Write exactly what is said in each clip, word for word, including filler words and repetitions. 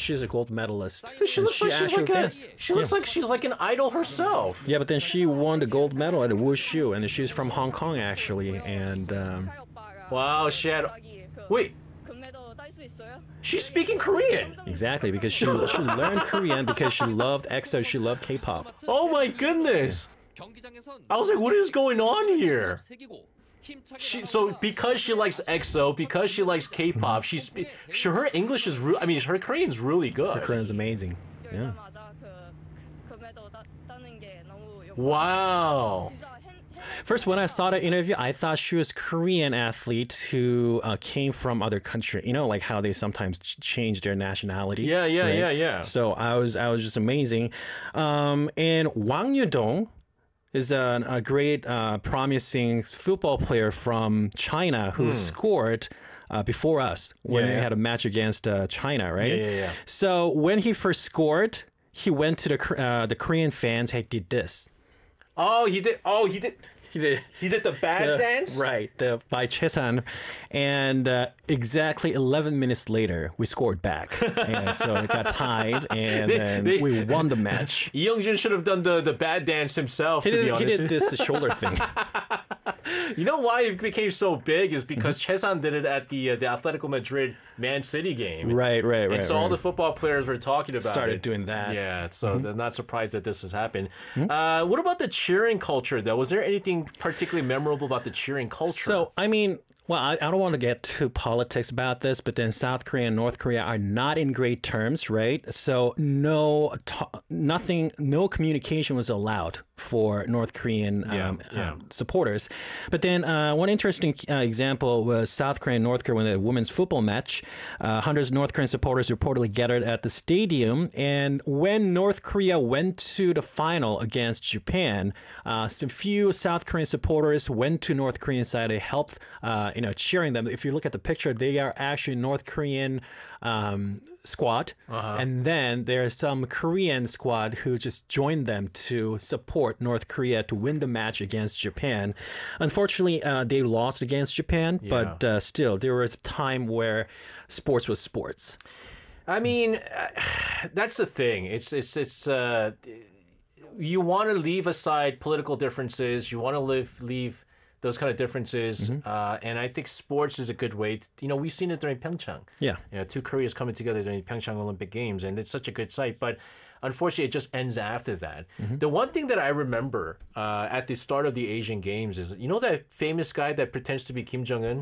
she's a gold medalist. She And looks like she's actually like a, danced. she looks Yeah. like she's like an idol herself. Yeah, but then she won the gold medal at the wushu, and she's from Hong Kong actually. And um, Wow, she had. Wait, she's speaking Korean. exactly because she she learned Korean because she loved E X O, she loved K-pop. Oh my goodness. I was like, what is going on here? She, so because she likes E X O, because she likes K-pop, she's sure her English is. Re- I mean, her Korean's really good. Korean's amazing. Yeah. Wow. First, when I saw the interview, I thought she was Korean athlete who uh, came from other country. You know, like how they sometimes ch- change their nationality. Yeah, yeah, right? yeah, yeah. So I was, I was just amazing. Um, and Wang Yudong is a, a great, uh, promising football player from China who scored uh, before us when Yeah, they yeah. had a match against uh, China, right? Yeah, yeah, yeah. So when he first scored, he went to the Kor- uh, the Korean fans. He did this. Oh, he did. Oh, he did. He did. He did the bad the- dance. Right, the by Chesan, and uh, exactly eleven minutes later, we scored back, and so it got tied, and They- then they- we won the match. Lee Young-jun should have done the, the bad dance himself. He to be did, he honest, did this shoulder thing. You know why it became so big is because Mm-hmm. Chesan did it at the uh, the Atletico Madrid Man City game. Right, right, right. And so right. all the football players were talking about Started it. doing that. Yeah, so Mm-hmm. they're not surprised that this has happened. Uh, what about the cheering culture, though? Was there anything particularly memorable about the cheering culture? So, I mean, well, I, I don't want to get too politics about this, but then South Korea and North Korea are not in great terms, right? So, no, ta- nothing, no communication was allowed for North Korean Yeah, um, yeah. um, supporters. But then uh, one interesting uh, example was South Korea and North Korea when the women's football match. Uh, hundreds of North Korean supporters reportedly gathered at the stadium, and when North Korea went to the final against Japan, uh, some few South Korean supporters went to North Korean side. They helped, uh, you know, cheering them. If you look at the picture, they are actually North Korean um, squad, and then there's some Korean squad who just joined them to support North Korea to win the match against Japan. Unfortunately, uh, they lost against Japan, but uh, still, there was a time where sports was sports. I mean, uh, that's the thing. It's it's it's. Uh, you want to leave aside political differences. You want to live leave those kind of differences, Mm-hmm. uh, and I think sports is a good way. To, you know, we've seen it during Pyeongchang. Yeah. You know, two Koreas coming together during Pyeongchang Olympic Games, and it's such a good sight. But unfortunately, it just ends after that. Mm-hmm. The one thing that I remember uh, at the start of the Asian Games is, you know, that famous guy that pretends to be Kim Jong Un.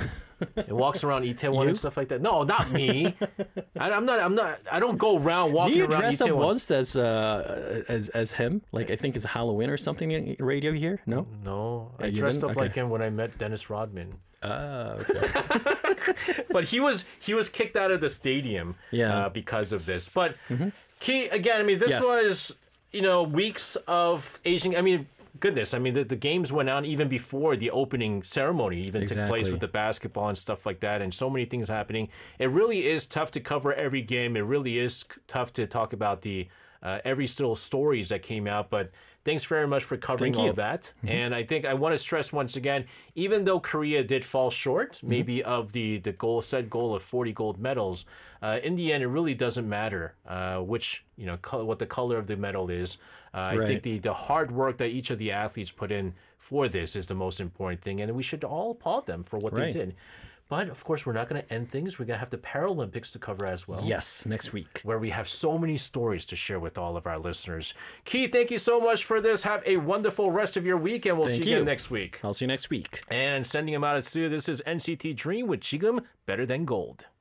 It walks around Itaewon You? and stuff like that. No, not me. I, I'm not. I'm not. I don't go around Do walking you around dress up Itaewon. once as uh, as as him? Like I think it's Halloween or something in radio here. No. No, I you dressed didn't? up like Okay. him when I met Dennis Rodman. Ah, okay. But he was he was kicked out of the stadium Yeah. Mm-hmm. uh, because of this. But Key, again, I mean, this Yes. was, you know, weeks of Asian. I mean, goodness, I mean, the, the games went on even before the opening ceremony even took place Exactly. with the basketball and stuff like that, and so many things happening. It really is tough to cover every game. It really is tough to talk about the uh, every still stories that came out, but. Thanks very much for covering Thank all you. that. And I think I want to stress once again, even though Korea did fall short, Mm-hmm. maybe of the the goal set goal of forty gold medals, uh, in the end, it really doesn't matter uh, which you know co- what the color of the medal is. Uh, I think Right. the the hard work that each of the athletes put in for this is the most important thing, and we should all applaud them for what Right. they did. But of course, we're not going to end things. We're going to have the Paralympics to cover as well. Yes, next week. Where we have so many stories to share with all of our listeners. Keith, thank you so much for this. Have a wonderful rest of your week, and we'll Thank see you you. again next week. I'll see you next week. And sending him out of studio, this is N C T Dream with Jigum Better Than Gold.